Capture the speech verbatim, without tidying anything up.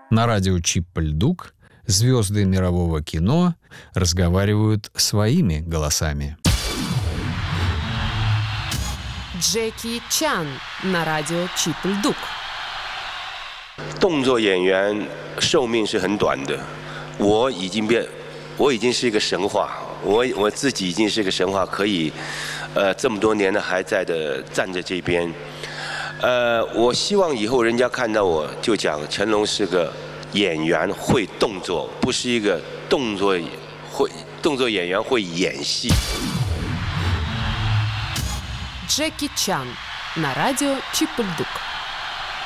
На радио Чип-Льдук звезды мирового кино разговаривают своими голосами. Джеки Чан на радио Чип-Льдук. 动作演员寿命是很短的，我已经变，我已经是一个神话，我我自己已经是一个神话，可以，呃，这么多年了还在的站在这边，呃，我希望以后人家看到我就讲成龙是个演员会动作，不是一个动作会动作演员会演戏。 Джеки Чан на радио Чип-Льдук.